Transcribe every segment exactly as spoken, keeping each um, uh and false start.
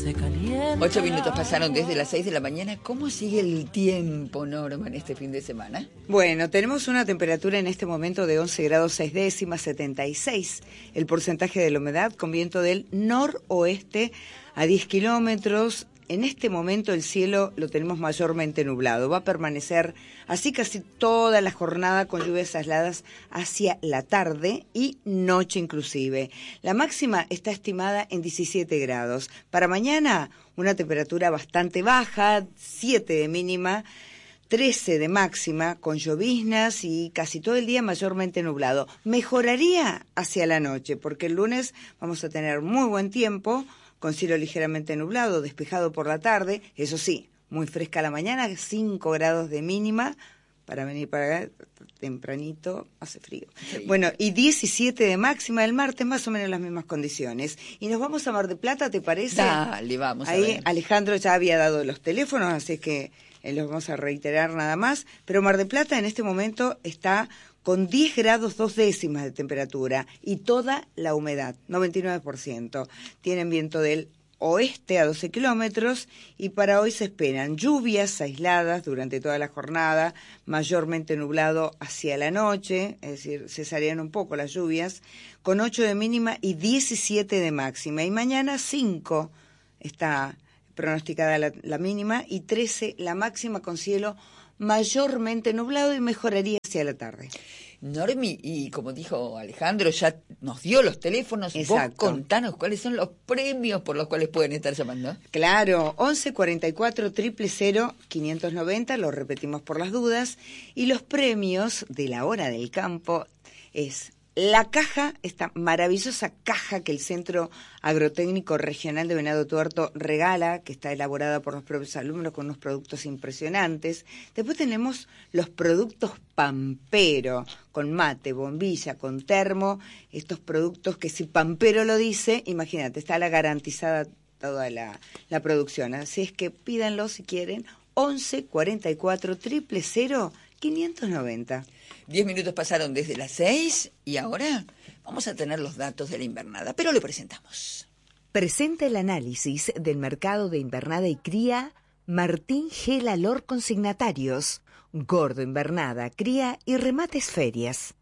se calienta. Ocho minutos pasaron desde las seis de la mañana. ¿Cómo sigue el tiempo, Norma, en este fin de semana? Bueno, tenemos una temperatura en este momento de once grados seis décimas, setenta y seis. El porcentaje de la humedad con viento del noroeste a diez kilómetros. En este momento el cielo lo tenemos mayormente nublado. Va a permanecer así casi toda la jornada con lluvias aisladas hacia la tarde y noche inclusive. La máxima está estimada en diecisiete grados. Para mañana una temperatura bastante baja, siete de mínima, trece de máxima, con lloviznas y casi todo el día mayormente nublado. Mejoraría hacia la noche porque el lunes vamos a tener muy buen tiempo, con cielo ligeramente nublado, despejado por la tarde, eso sí, muy fresca la mañana, cinco grados de mínima, para venir para acá tempranito, hace frío. Sí. Bueno, y diecisiete de máxima el martes, más o menos las mismas condiciones. Y nos vamos a Mar del Plata, ¿te parece? Dale, vamos Ahí a ver. Alejandro ya había dado los teléfonos, así que eh, los vamos a reiterar nada más, pero Mar del Plata en este momento está con diez grados dos décimas de temperatura y toda la humedad, noventa y nueve por ciento. Tienen viento del oeste a doce kilómetros y para hoy se esperan lluvias aisladas durante toda la jornada, mayormente nublado hacia la noche, es decir, cesarían un poco las lluvias, con ocho de mínima y diecisiete de máxima. Y mañana cinco está pronosticada la, la mínima y trece la máxima con cielo mayormente nublado y mejoraría hacia la tarde. Normi, y como dijo Alejandro, ya nos dio los teléfonos. Exacto. Vos contanos cuáles son los premios por los cuales pueden estar llamando. Claro, once cuarenta y cuatro cero cero cero quinientos noventa, lo repetimos por las dudas, y los premios de la hora del campo es la caja, esta maravillosa caja que el Centro Agrotécnico Regional de Venado Tuerto regala, que está elaborada por los propios alumnos con unos productos impresionantes. Después tenemos los productos Pampero, con mate, bombilla, con termo, estos productos que si Pampero lo dice, imagínate, está la garantizada toda la, la producción. Así es que pídanlo si quieren, once cuarenta y cuatro cero cero cero quinientos noventa. Diez minutos pasaron desde las seis y ahora vamos a tener los datos de la invernada, pero le presentamos. Presenta el análisis del mercado de invernada y cría Martín G. Lalor Consignatarios, Gordo Invernada, Cría y Remates Ferias.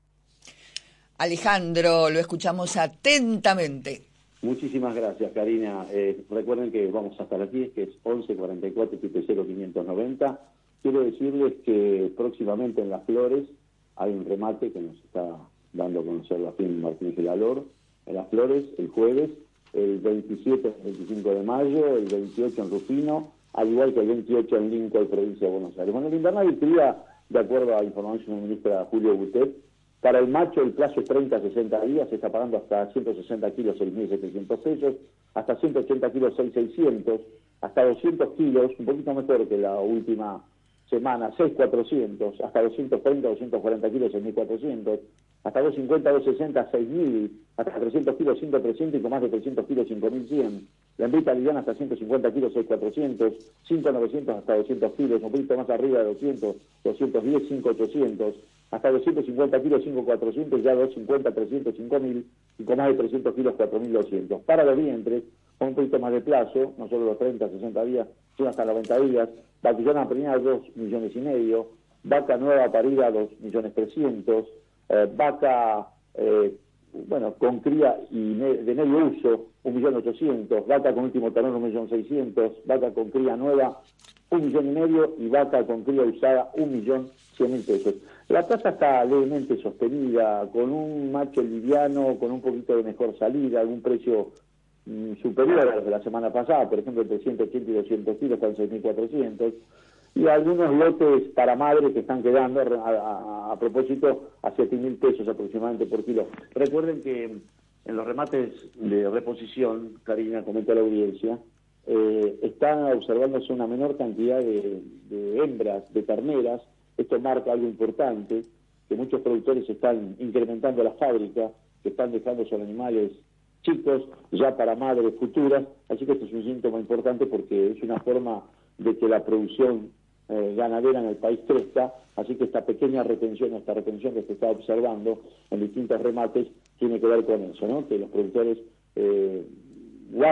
Alejandro, lo escuchamos atentamente. Muchísimas gracias, Karina. Eh, recuerden que vamos hasta las diez, que es once cuarenta y cuatro cero cero quinientos noventa. Quiero decirles que próximamente en Las Flores hay un remate que nos está dando a conocer la firma Martín G. Lalor. En Las Flores, el jueves, el veintisiete y veinticinco de mayo, el veintiocho en Rufino, al igual que el veintiocho en Lincoln, provincia de Buenos Aires. Bueno, el invernal y cría, de acuerdo a información del ministro Julio Butet, para el macho el plazo es treinta a sesenta días, se está pagando hasta ciento sesenta kilos seis mil setecientos pesos, hasta ciento ochenta kilos seis mil seiscientos, hasta doscientos kilos, un poquito mejor que la última semana, seis mil cuatrocientos, hasta doscientos treinta, doscientos cuarenta kilos, seis mil cuatrocientos, hasta doscientos cincuenta, doscientos sesenta, seis mil, hasta trescientos kilos, cinco mil trescientos y con más de trescientos kilos, cinco mil cien. La hembrita liviana hasta ciento cincuenta kilos, seis mil cuatrocientos, cinco mil novecientos hasta doscientos kilos, un poquito más arriba de doscientos, doscientos diez, cinco mil ochocientos, hasta doscientos cincuenta kilos, cinco mil cuatrocientos, ya doscientos cincuenta, trescientos, cinco mil y con más de trescientos kilos, cuatro mil doscientos. Para los vientres, con un poquito más de plazo, no solo los treinta, sesenta días, sino hasta noventa días, vaquillona preñada dos millones y medio, vaca nueva parida dos millones trescientos, eh, vaca eh, bueno con cría y me, de medio uso un millón ochocientos, vaca con último talón un millón seiscientos, vaca con cría nueva un millón y medio y vaca con cría usada un millón cien mil pesos. La tasa está levemente sostenida, con un macho liviano, con un poquito de mejor salida, algún precio superior a los de la semana pasada, por ejemplo entre ciento ochenta y doscientos kilos están seis mil cuatrocientos, y algunos lotes para madre que están quedando a, a, a propósito a siete mil pesos aproximadamente por kilo. Recuerden que en los remates de reposición, Karina, comenta la audiencia, eh, está observándose una menor cantidad de, de hembras, de terneras. Esto marca algo importante, que muchos productores están incrementando la fábrica, que están dejando sus animales chicos ya para madres futuras, así que esto es un síntoma importante porque es una forma de que la producción eh, ganadera en el país crezca, así que esta pequeña retención, esta retención que se está observando en distintos remates tiene que ver con eso, ¿no? Que los productores eh, guarden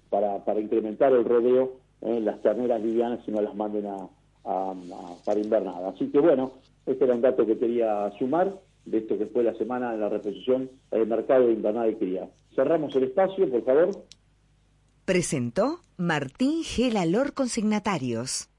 para, para incrementar el rodeo, eh, las terneras livianas y no las manden a, a, a para invernada. Así que bueno, este era un dato que quería sumar de esto que fue la semana de la reposición del mercado de invernada y cría. Cerramos el espacio, por favor. Presentó Martín G. Lalor Consignatarios.